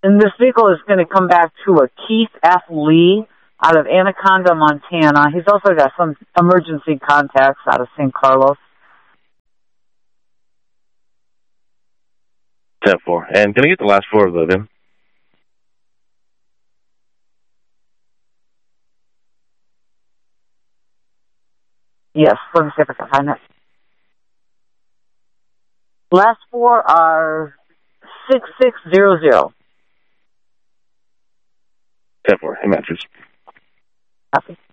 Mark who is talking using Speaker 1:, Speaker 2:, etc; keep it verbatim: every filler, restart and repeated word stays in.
Speaker 1: And this vehicle is going to come back to a Keith F. Lee out of Anaconda, Montana. He's also got some emergency contacts out of Saint Carlos.
Speaker 2: ten four. And can I get the last four of the V I N?
Speaker 1: Yes, let me see if I can find it. Last four are six six zero zero.
Speaker 2: ten four. Hey, matches.
Speaker 1: Copy.